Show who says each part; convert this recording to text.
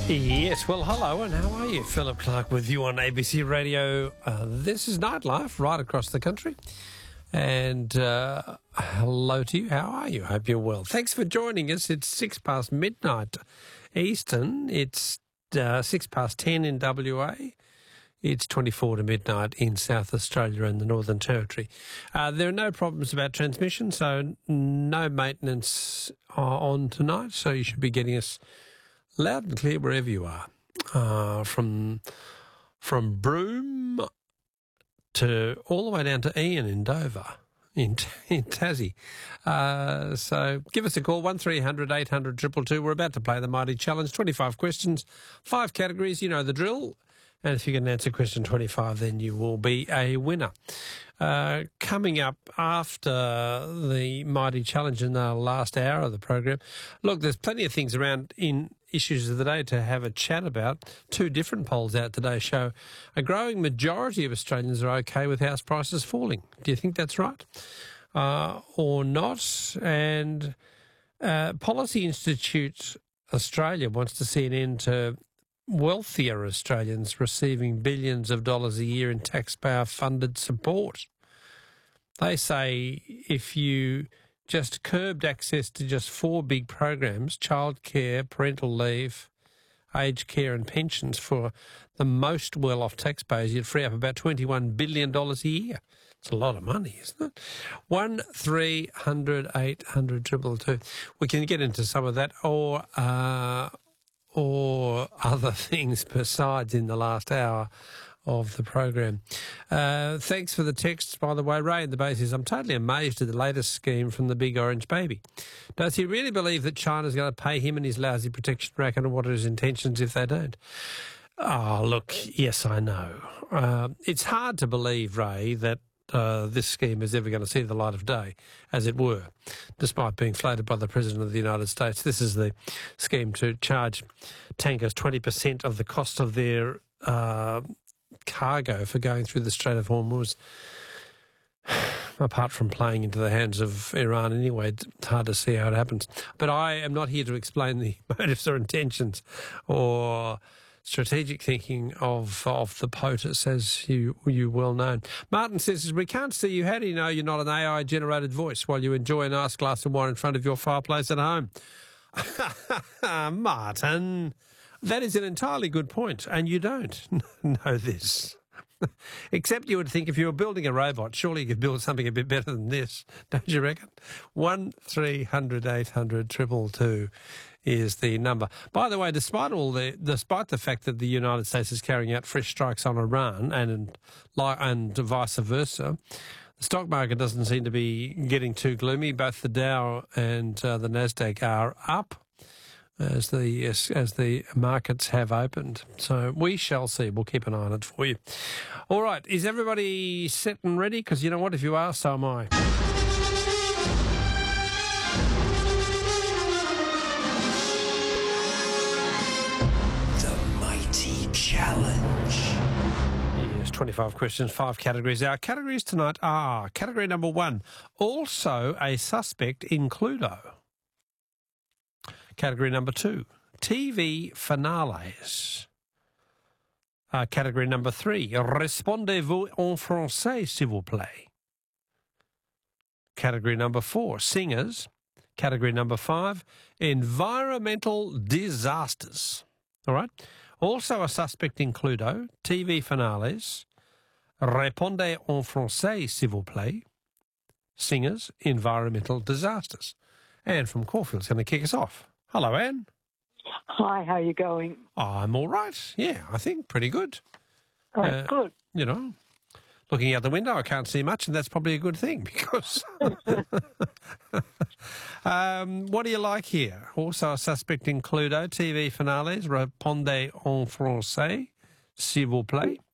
Speaker 1: Yes, well, hello, and how are you? Philip Clark with you on ABC Radio. This is Nightlife right across the country. And hello to you. How are you? Hope you're well. Thanks for joining us. It's 6 past midnight Eastern. It's 6 past 10 in WA. It's 24 to midnight in South Australia and the Northern Territory. There are no problems about transmission, so no maintenance on tonight, so you should be getting us loud and clear wherever you are, from Broome to all the way down to Ian in Dover, in Tassie. So give us a call, 1300 800 222. We're about to play the Mighty Challenge, 25 questions, 5 categories, you know the drill. And if you can answer question 25, then you will be a winner. Coming up after the Mighty Challenge in the last hour of the program, look, there's plenty of things around in issues of the day to have a chat about. 2 different polls out today show a growing majority of Australians are okay with house prices falling. Do you think that's right or not? And Policy Institute Australia wants to see an end to wealthier Australians receiving billions of dollars a year in taxpayer-funded support. They say if you just curbed access to just 4 big programs, childcare, parental leave, aged care and pensions for the most well-off taxpayers, you'd free up about $21 billion a year. It's a lot of money, isn't it? 1300 800 222. We can get into some of that or other things besides in the last hour of the program. Thanks for the texts, by the way. Ray in the base says, I'm totally amazed at the latest scheme from the big orange baby. Does he really believe that China's going to pay him and his lousy protection racket, and what are his intentions if they don't? Oh, look, yes, I know. It's hard to believe, Ray, that this scheme is ever going to see the light of day, as it were, despite being floated by the President of the United States. This is the scheme to charge tankers 20% of the cost of their cargo for going through the Strait of Hormuz. Apart from playing into the hands of Iran anyway, it's hard to see how it happens. But I am not here to explain the motives or intentions or strategic thinking of the POTUS, as you well know. Martin says, we can't see you. How do you know you're not an AI-generated voice while you enjoy a nice glass of wine in front of your fireplace at home? Martin, that is an entirely good point, and you don't know this. Except you would think if you were building a robot, surely you could build something a bit better than this, don't you reckon? 1300 800 222 is the number. By the way, despite the fact that the United States is carrying out fresh strikes on Iran and vice versa, the stock market doesn't seem to be getting too gloomy. Both the Dow and the Nasdaq are up as the markets have opened. So we shall see. We'll keep an eye on it for you. All right. Is everybody set and ready? Because you know what? If you are, so am I.
Speaker 2: The Mighty Challenge.
Speaker 1: Yes, 25 questions, 5 categories. Our categories tonight are category number 1, also a suspect in Cluedo. Category number 2, TV finales. Category number 3, répondez-vous en français, s'il vous plaît. Category number 4, singers. Category number 5, environmental disasters. All right. Also a suspect in Cluedo, TV finales, répondez en français, s'il vous plaît, singers, environmental disasters. Anne from Caulfield's going to kick us off. Hello, Anne.
Speaker 3: Hi, how are you going?
Speaker 1: I'm all right. Yeah, I think pretty good.
Speaker 3: Oh, good.
Speaker 1: You know, looking out the window, I can't see much, and that's probably a good thing because... what do you like here? Also a suspect in Cluedo, TV finales, répondez en français, s'il vous plaît.